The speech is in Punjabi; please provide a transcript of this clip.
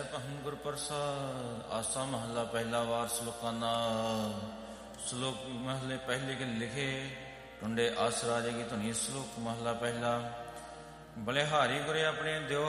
ਸਰਬਹੰ ਗੁਰ ਪ੍ਰਸਾਦ। ਆਸਾ ਮਹੱਲਾ ਪਹਿਲਾ। ਵਾਰ ਸ਼ਲੋਕਾਂ ਨਾਲ। ਸ਼ਲੋਕ ਮਹੱਲੇ ਪਹਿਲੇ ਕੇ ਲਿਖੇ ਟੁੰਡੇ ਆਸ ਰਾਜੇ ਕੀ ਧੁਨੀ। ਸ਼ਲੋਕ ਮਹੱਲਾ ਪਹਿਲਾ। ਬਲਿਹਾਰੀ ਗੁਰੇ ਆਪਣੇ ਦਿਓ